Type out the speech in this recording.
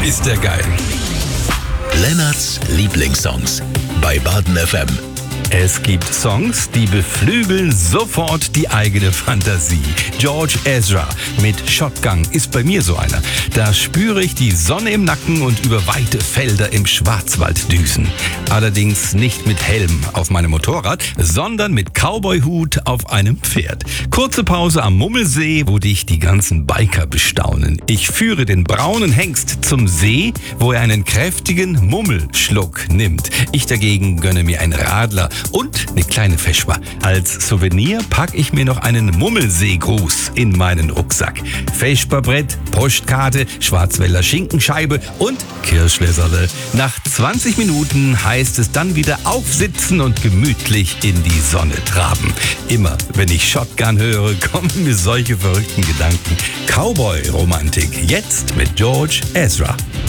ist der geil. Lennarts Lieblingssongs bei Baden FM. Es gibt Songs, die beflügeln sofort die eigene Fantasie. George Ezra mit Shotgun ist bei mir so einer. Da spüre ich die Sonne im Nacken und über weite Felder im Schwarzwald düsen. Allerdings nicht mit Helm auf meinem Motorrad, sondern mit Cowboyhut auf einem Pferd. Kurze Pause am Mummelsee, wo dich die ganzen Biker bestaunen. Ich führe den braunen Hengst zum See, wo er einen kräftigen Mummelschluck nimmt. Ich dagegen gönne mir einen Radler und eine kleine Vespa. Als Souvenir packe ich mir noch einen Mummelseegruß in meinen Rucksack. Vespa-Brett, Postkarte, Schwarzwälder Schinkenscheibe und Kirschwässerle. Nach 20 Minuten heißt es dann wieder aufsitzen und gemütlich in die Sonne traben. Immer wenn ich Shotgun höre, kommen mir solche verrückten Gedanken. Cowboy-Romantik, jetzt mit George Ezra.